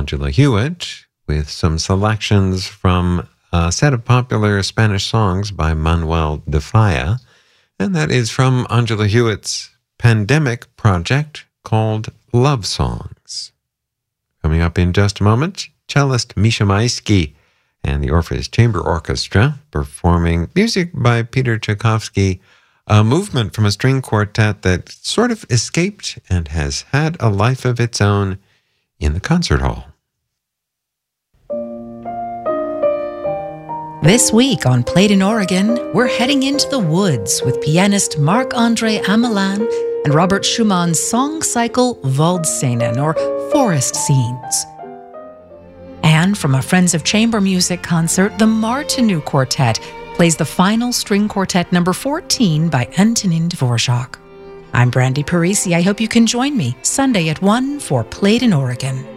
Angela Hewitt with some selections from a set of popular Spanish songs by Manuel de Falla. And that is from Angela Hewitt's pandemic project called Love Songs. Coming up in just a moment, cellist Misha Maisky and the Orpheus Chamber Orchestra performing music by Peter Tchaikovsky, a movement from a string quartet that sort of escaped and has had a life of its own in the concert hall. This week on Played in Oregon, we're heading into the woods with pianist Marc-André Amelin and Robert Schumann's song cycle Waldszenen, or Forest Scenes. And from a Friends of Chamber Music concert, the Martinu Quartet plays the final string quartet number 14 by Antonin Dvorak. I'm Brandy Parisi. I hope you can join me Sunday at 1 for Played in Oregon.